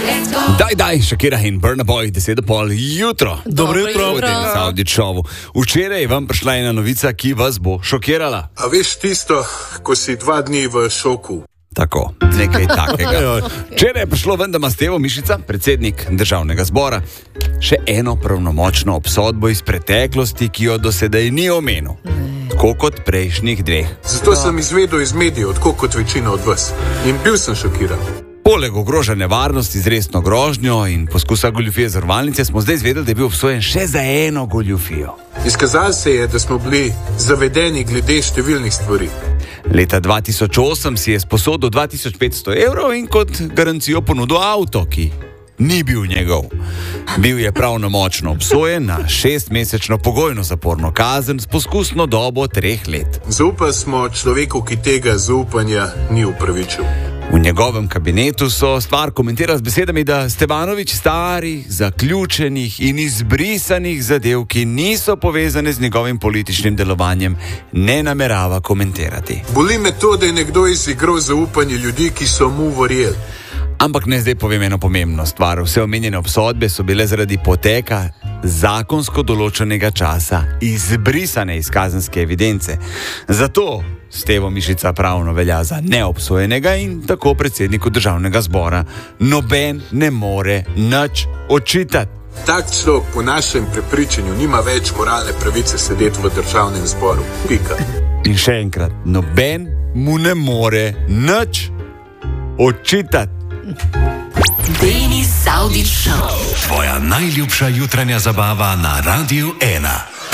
Daj, Shakira in Burna Boy, 10:30 jutro. Dobro jutro. V tem Saudi šovu. Včeraj je vam prišla ena novica, ki vas bo šokirala. A veš tisto, ko si 2 dni v šoku? Tako, nekaj takega. Včeraj je prišlo ven, da ima Stevo Mišica, predsednik Državnega zbora, še eno pravnomočno obsodbo iz preteklosti, ki jo do sedaj ni omenil. Tako kot prejšnjih 2. Zato sem izvedel iz medijev, tako kot večina od vas. In bil sem šokiran. Poleg ogrožene varnosti z resno grožnjo in poskusa goljufije zavarovalnice smo zdaj izvedeli, da je bil obsojen še za eno goljufijo. Izkazalo se je, da smo bili zavedeni glede številnih stvari. Leta 2008 si je sposodil 2500 evrov in kot garancijo ponudil avto, ki ni bil njegov. Bil je pravnomočno obsojen na 6-mesečno pogojno zaporno kazen s poskusno dobo 3 let. Zaupali smo človeku, ki tega zaupanja ni upravičil. V njegovem kabinetu so stvar komentirali z besedami, da Stevanović starih, zaključenih in izbrisanih zadev, ki niso povezane z njegovim političnim delovanjem, ne namerava komentirati. Boli me to, da je nekdo izigral zaupanje ljudi, ki so mu verjeli. Ampak ne zdaj povem eno pomembno stvar. Vse omenjene obsodbe so bile zaradi poteka zakonsko določenega časa izbrisane iz kazenske evidence. Zato Stevo Mišica pravno velja za neobsojenega in tako predsedniku Državnega zbora noben ne more nič očitati. Tak človek po našem prepričanju nima več moralne pravice sedeti v Državnem zboru. Pika. In še enkrat, noben mu ne more nič očitati. Denis Saudi Show. Tvoja najljubša jutranja zabava na Radiu 1.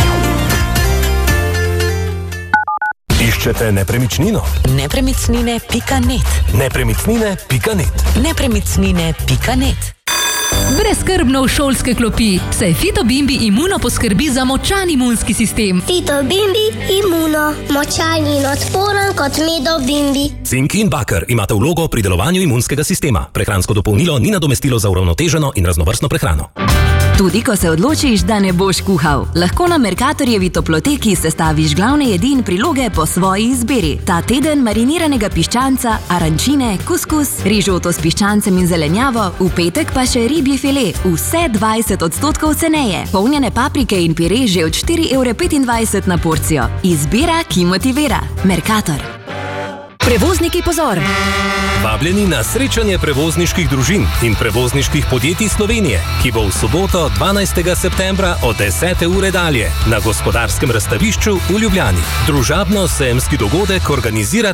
Iščete nepremičnino? Nepremičnine.net. Nepremičnine.net. Nepremičnine.net. Brezskrbno v šolske klopi, saj Fito Bimbi Imuno poskrbi za močan imunski sistem. Fito Bimbi Imuno, močan in odporen kot medo Bimbi. Cink in baker imate vlogo pri delovanju imunskega sistema. Prehransko dopolnilo ni nadomestilo za uravnoteženo in raznovrstno prehrano. Tudi ko se odločiš, da ne boš kuhal, lahko na Mercatorjevi toploteki sestaviš glavne jedi in priloge po svoji izbiri. Ta teden mariniranega piščanca, arančine, kuskus, rižoto s piščancem in zelenjavo, v petek pa še ribji file, vse 20% ceneje. Polnjene paprike in pire že od 4,25 € na porcijo. Izbira, ki motivira. Mercator. Prevozniki, pozor! Vabljeni na srečanje prevozniških družin in prevozniških podjetij Slovenije, ki bo v soboto 12. septembra od 10. ure dalje na Gospodarskem razstavišču v Ljubljani. Družabno sejemski dogodek organizira